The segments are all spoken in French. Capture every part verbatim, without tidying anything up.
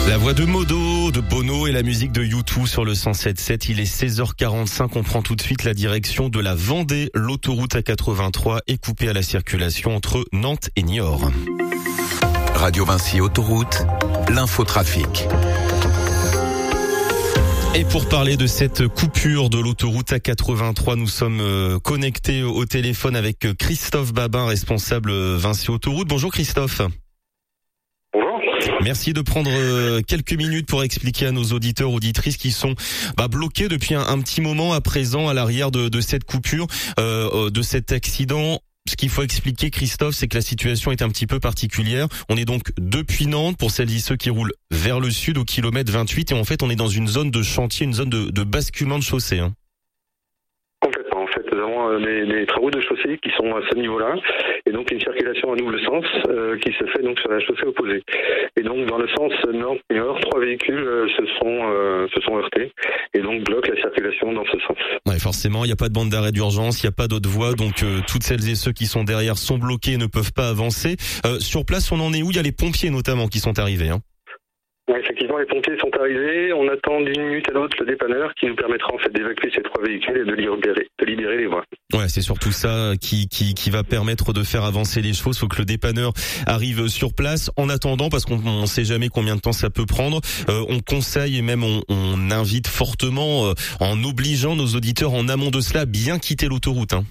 La voix de Modo, de Bono et la musique de U deux sur le cent sept sept. Il est seize heures quarante-cinq. On prend tout de suite la direction de la Vendée. L'autoroute A quatre-vingt-trois est coupée à la circulation entre Nantes et Niort. Radio Vinci Autoroute, l'infotrafic. Et pour parler de cette coupure de l'autoroute A quatre-vingt-trois, nous sommes connectés au téléphone avec Christophe Babin, responsable Vinci Autoroute. Bonjour Christophe. Bonjour. Merci de prendre quelques minutes pour expliquer à nos auditeurs, auditrices qui sont bah, bloqués depuis un, un petit moment à présent à l'arrière de, de cette coupure, euh, de cet accident. Ce qu'il faut expliquer, Christophe, c'est que la situation est un petit peu particulière. On est donc depuis Nantes, pour celles et ceux qui roulent vers le sud, au kilomètre vingt-huit, et en fait, on est dans une zone de chantier, une zone de, de basculement de chaussée. Hein. Complètement. En fait, nous avons des, des travaux de chaussée qui sont à ce niveau-là, et donc une circulation à double sens euh, qui se fait donc sur la chaussée opposée. Et donc, dans le sens nord-nord, trois véhicules euh, se sont euh, se sont heurtés, et donc bloquent la circulation dans ce sens. Ouais, forcément, il n'y a pas de bande d'arrêt d'urgence, il n'y a pas d'autre voie, donc euh, toutes celles et ceux qui sont derrière sont bloqués et ne peuvent pas avancer. Euh, sur place, on en est où? Il y a les pompiers notamment qui sont arrivés. Hein. Oui, effectivement, les pompiers sont arrivés. On attend d'une minute à l'autre le dépanneur qui nous permettra en fait d'évacuer ces trois véhicules et de libérer, de libérer les voies. Ouais, c'est surtout ça qui, qui, qui va permettre de faire avancer les choses. Il faut que le dépanneur arrive sur place. En attendant, parce qu'on ne sait jamais combien de temps ça peut prendre, euh, on conseille et même on, on invite fortement, euh, en obligeant nos auditeurs en amont de cela, à bien quitter l'autoroute. Hein.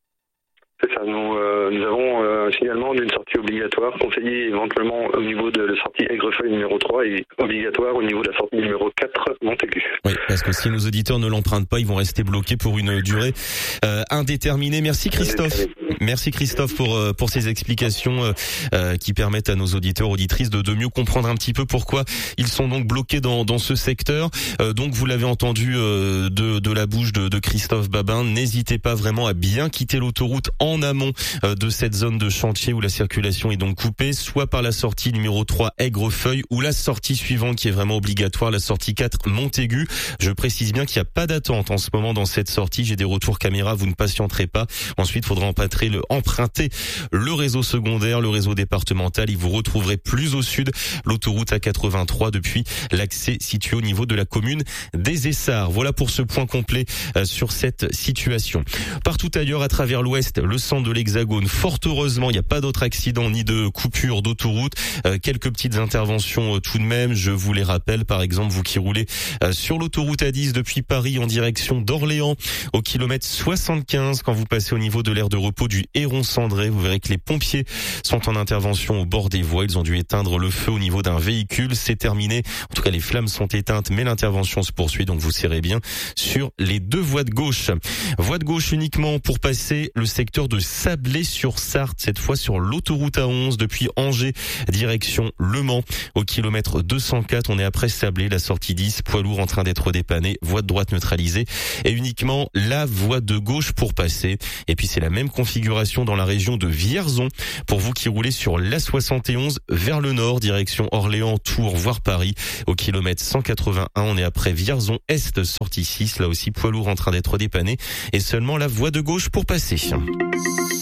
C'est ça, nous, euh, nous avons euh, un signalement d'une sortie obligatoire, conseillé éventuellement au niveau de la sortie Aigrefeuille numéro trois et obligatoire au niveau de la sortie numéro quatre Montaigu. Oui, parce que si nos auditeurs ne l'empruntent pas, ils vont rester bloqués pour une durée euh, indéterminée. Merci Christophe. Merci Christophe pour euh, pour ces explications euh, euh, qui permettent à nos auditeurs, auditrices de, de mieux comprendre un petit peu pourquoi ils sont donc bloqués dans dans ce secteur. Euh, donc vous l'avez entendu euh, de de la bouche de, de Christophe Babin, n'hésitez pas vraiment à bien quitter l'autoroute en amont euh, de cette zone de chantier où la circulation est donc coupée, soit par la sortie numéro trois Aigrefeuille ou la sortie suivante qui est vraiment obligatoire, la sortie quatre Montaigu. Je précise bien qu'il n'y a pas d'attente en ce moment dans cette sortie. J'ai des retours caméra, vous ne patienterez pas. Ensuite, il faudra emprunter le, emprunter le réseau secondaire, le réseau départemental. Et vous retrouverez plus au sud l'autoroute A quatre-vingt-trois depuis l'accès situé au niveau de la commune des Essarts. Voilà pour ce point complet euh, sur cette situation. Partout ailleurs à travers l'ouest, le centre de l'Hexagone, fort heureusement, il n'y a pas d'autres accidents ni de coupures d'autoroute. Euh, quelques petites interventions euh, tout de même, je vous les rappelle. Par exemple, vous qui roulez euh, sur l'autoroute A dix depuis Paris en direction d'Orléans au kilomètre soixante-quinze, quand vous passez au niveau de l'aire de repos du Héron-Cendré, vous verrez que les pompiers sont en intervention au bord des voies. Ils ont dû éteindre le feu au niveau d'un véhicule. C'est terminé. En tout cas, les flammes sont éteintes, mais l'intervention se poursuit, donc vous serrez bien sur les deux voies de gauche. Voie de gauche uniquement pour passer le secteur de Sablé-sur-Sarthe, cette fois sur l'autoroute A onze depuis Angers, direction Le Mans. Au kilomètre deux cent quatre, on est après Sablé, la sortie dix, poids lourd en train d'être dépanné, voie de droite neutralisée et uniquement la voie de gauche pour passer. Et puis c'est la même configuration dans la région de Vierzon pour vous qui roulez sur l'A soixante et onze vers le nord, direction Orléans, Tours, voire Paris. Au kilomètre cent quatre-vingt-un, on est après Vierzon Est, sortie six, là aussi poids lourd en train d'être dépanné et seulement la voie de gauche pour passer.